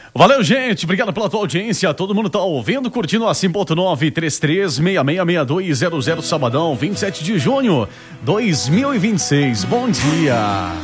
Valeu, gente. Obrigado pela tua audiência. Todo mundo tá ouvindo, curtindo a 5.933666200, sabadão, 27 de junho, 2026. Bom dia.